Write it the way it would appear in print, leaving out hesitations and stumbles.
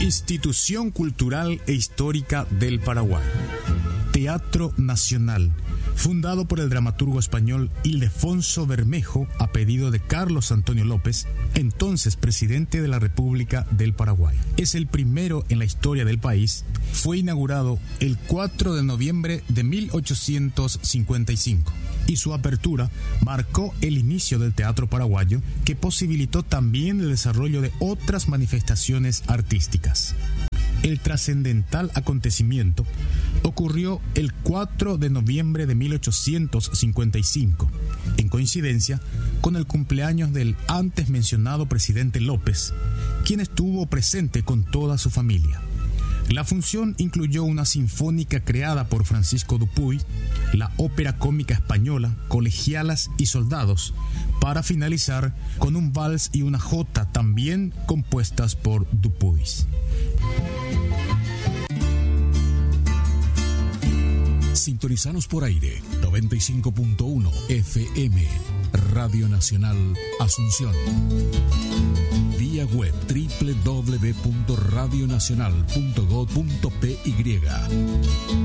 Institución Cultural e Histórica del Paraguay. Teatro Nacional, fundado por el dramaturgo español Ildefonso Bermejo a pedido de Carlos Antonio López, entonces presidente de la República del Paraguay. Es el primero en la historia del país. Fue inaugurado el 4 de noviembre de 1855 y su apertura marcó el inicio del teatro paraguayo, que posibilitó también el desarrollo de otras manifestaciones artísticas. El trascendental acontecimiento ocurrió el 4 de noviembre de 1855, en coincidencia con el cumpleaños del antes mencionado presidente López, quien estuvo presente con toda su familia. La función incluyó una sinfónica creada por Francisco Dupuy, la ópera cómica española Colegialas y Soldados, para finalizar con un vals y una jota también compuestas por Dupuy. Sintonizanos por aire 95.1 FM, Radio Nacional Asunción. Vía web www.radionacional.go.py.